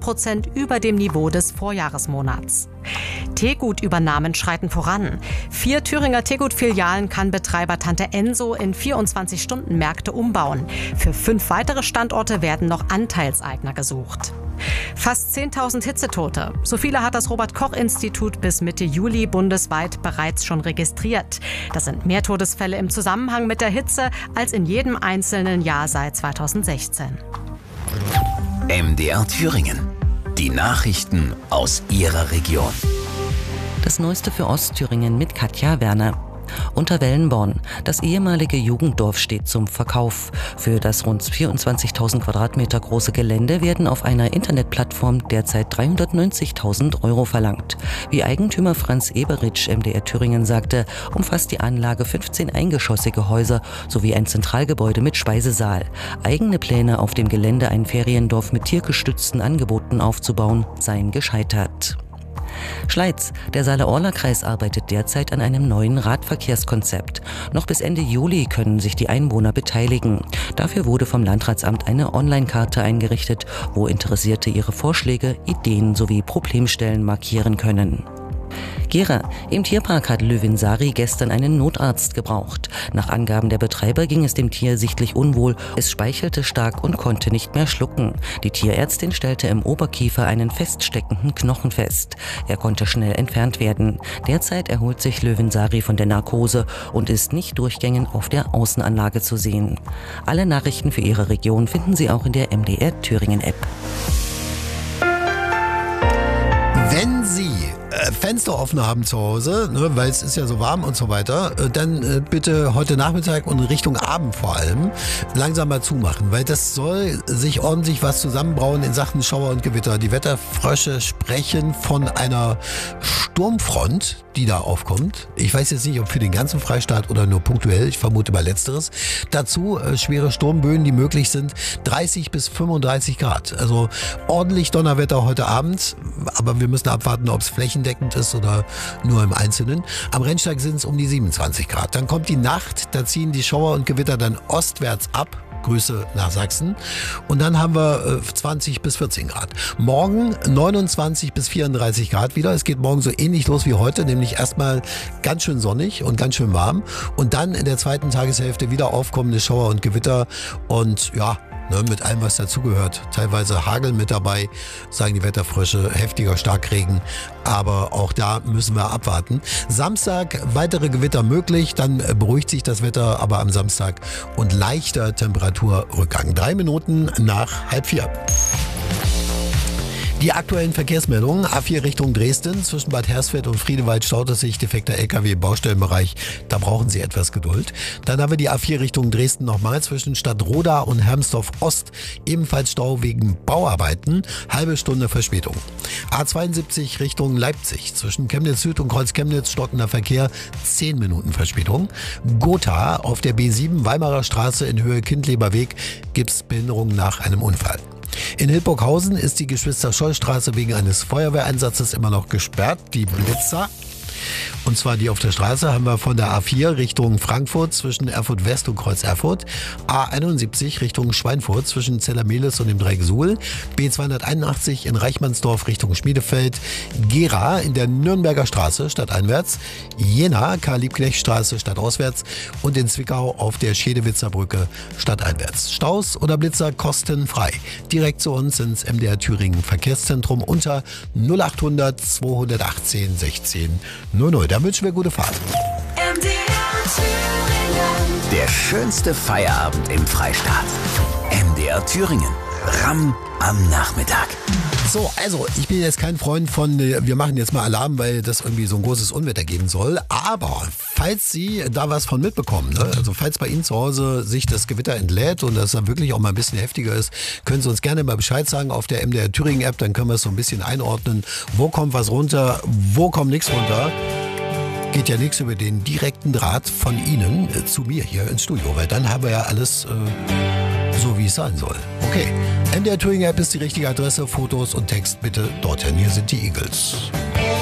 10% über dem Niveau des Vorjahresmonats. Teegutübernahmen schreiten voran. 4 Thüringer Teegut-Filialen kann Betreiber Tante Enso in 24-Stunden-Märkte umbauen. Für 5 weitere Standorte werden noch Anteilseigner gesucht. Fast 10.000 Hitzetote. So viele hat das Robert-Koch-Institut bis Mitte Juli bundesweit bereits schon registriert. Das sind mehr Todesfälle im Zusammenhang mit der Hitze als in jedem einzelnen Jahr seit 2016. MDR Thüringen. Die Nachrichten aus Ihrer Region. Das Neueste für Ostthüringen mit Katja Werner. Unter Wellenborn. Das ehemalige Jugenddorf steht zum Verkauf. Für das rund 24.000 Quadratmeter große Gelände werden auf einer Internetplattform derzeit 390.000 € verlangt. Wie Eigentümer Franz Eberitsch MDR Thüringen sagte, umfasst die Anlage 15 eingeschossige Häuser sowie ein Zentralgebäude mit Speisesaal. Eigene Pläne, auf dem Gelände ein Feriendorf mit tiergestützten Angeboten aufzubauen, seien gescheitert. Schleiz. Der Saale-Orla-Kreis arbeitet derzeit an einem neuen Radverkehrskonzept. Noch bis Ende Juli können sich die Einwohner beteiligen. Dafür wurde vom Landratsamt eine Online-Karte eingerichtet, wo Interessierte ihre Vorschläge, Ideen sowie Problemstellen markieren können. Gera. Im Tierpark hat Löwin Sari gestern einen Notarzt gebraucht. Nach Angaben der Betreiber ging es dem Tier sichtlich unwohl. Es speichelte stark und konnte nicht mehr schlucken. Die Tierärztin stellte im Oberkiefer einen feststeckenden Knochen fest. Er konnte schnell entfernt werden. Derzeit erholt sich Löwin Sari von der Narkose und ist nicht durchgängig auf der Außenanlage zu sehen. Alle Nachrichten für Ihre Region finden Sie auch in der MDR Thüringen App. Wenn Sie Fenster offen haben zu Hause, ne, weil es ist ja so warm und so weiter, dann bitte heute Nachmittag und Richtung Abend vor allem langsam mal zumachen, weil das soll sich ordentlich was zusammenbrauen in Sachen Schauer und Gewitter. Die Wetterfrösche sprechen von einer Sturmfront, die da aufkommt. Ich weiß jetzt nicht, ob für den ganzen Freistaat oder nur punktuell, ich vermute mal Letzteres. Dazu schwere Sturmböen, die möglich sind, 30 bis 35 Grad. Also ordentlich Donnerwetter heute Abend, aber wir müssen abwarten, ob es flächendeckend ist oder nur im Einzelnen. Am Rennsteig sind es um die 27 Grad. Dann kommt die Nacht, da ziehen die Schauer und Gewitter dann ostwärts ab. Grüße nach Sachsen. Und dann haben wir 20 bis 14 Grad. Morgen 29 bis 34 Grad wieder. Es geht morgen so ähnlich los wie heute, nämlich erstmal ganz schön sonnig und ganz schön warm. Und dann in der zweiten Tageshälfte wieder aufkommende Schauer und Gewitter. Und ja, mit allem, was dazugehört. Teilweise Hagel mit dabei, sagen die Wetterfrösche, heftiger Starkregen. Aber auch da müssen wir abwarten. Samstag weitere Gewitter möglich, dann beruhigt sich das Wetter aber am Samstag und leichter Temperaturrückgang. 3 Minuten nach 3:30. Die aktuellen Verkehrsmeldungen. A4 Richtung Dresden. Zwischen Bad Hersfeld und Friedewald staut es sich, defekter LKW im Baustellenbereich. Da brauchen Sie etwas Geduld. Dann haben wir die A4 Richtung Dresden nochmal. Zwischen Stadtroda und Hermsdorf Ost. Ebenfalls Stau wegen Bauarbeiten. Halbe Stunde Verspätung. A72 Richtung Leipzig. Zwischen Chemnitz Süd und Kreuz Chemnitz stockender Verkehr. 10 Minuten Verspätung. Gotha auf der B7 Weimarer Straße in Höhe Kindleberweg gibt's Behinderung nach einem Unfall. In Hildburghausen ist die Geschwister-Scholl-Straße wegen eines Feuerwehreinsatzes immer noch gesperrt. Die Blitzer. Und zwar die auf der Straße haben wir von der A4 Richtung Frankfurt zwischen Erfurt West und Kreuz Erfurt, A71 Richtung Schweinfurt zwischen Zellermehlis und dem Dreieck Suhl, B281 in Reichmannsdorf Richtung Schmiedefeld, Gera in der Nürnberger Straße stadteinwärts, Jena Karl-Liebknecht-Straße stadtauswärts und in Zwickau auf der Schedewitzer Brücke stadteinwärts. Staus oder Blitzer kostenfrei. Direkt zu uns ins MDR Thüringen Verkehrszentrum unter 0800 218 16 00. Da wünschen wir gute Fahrt. Der schönste Feierabend im Freistaat. MDR Thüringen. Ramm am Nachmittag. So, also ich bin jetzt kein Freund von, wir machen jetzt mal Alarm, weil das irgendwie so ein großes Unwetter geben soll. Aber falls Sie da was von mitbekommen, ne? Also falls bei Ihnen zu Hause sich das Gewitter entlädt und das dann wirklich auch mal ein bisschen heftiger ist, können Sie uns gerne mal Bescheid sagen auf der MDR Thüringen App. Dann können wir es so ein bisschen einordnen. Wo kommt was runter, wo kommt nichts runter. Geht ja nichts über den direkten Draht von Ihnen zu mir hier ins Studio, weil dann haben wir ja alles so, wie es sein soll. Okay, MDR Thüringen App ist die richtige Adresse. Fotos und Text bitte dorthin. Hier sind die Eagles.